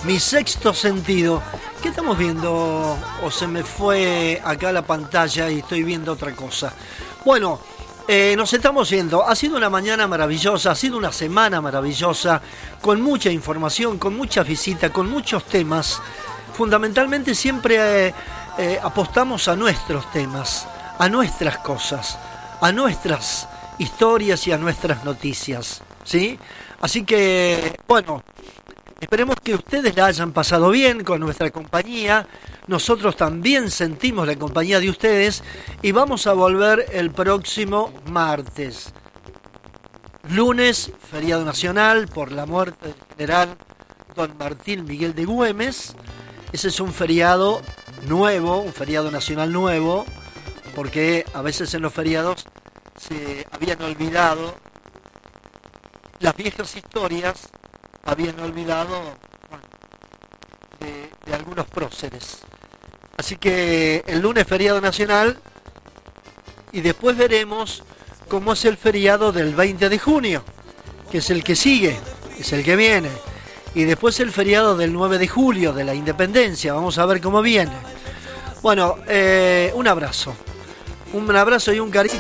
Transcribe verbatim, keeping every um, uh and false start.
Mi sexto sentido. ¿Qué estamos viendo? O se me fue acá la pantalla y estoy viendo otra cosa. Bueno, eh, nos estamos yendo. Ha sido una mañana maravillosa, ha sido una semana maravillosa, con mucha información, con muchas visitas, con muchos temas. Fundamentalmente siempre eh, eh, apostamos a nuestros temas, a nuestras cosas, a nuestras historias y a nuestras noticias, ¿sí? Así que, bueno, esperemos que ustedes la hayan pasado bien con nuestra compañía. Nosotros también sentimos la compañía de ustedes y vamos a volver el próximo martes. Lunes, feriado nacional por la muerte del general Don Martín Miguel de Güemes. Ese es un feriado nuevo, un feriado nacional nuevo, porque a veces en los feriados se habían olvidado las viejas historias, habían olvidado bueno, de, de algunos próceres. Así que el lunes feriado nacional y después veremos cómo es el feriado del veinte de junio, que es el que sigue, es el que viene. Y después el feriado del nueve de julio, de la Independencia. Vamos a ver cómo viene. Bueno, eh, un abrazo. Un abrazo y un cariño.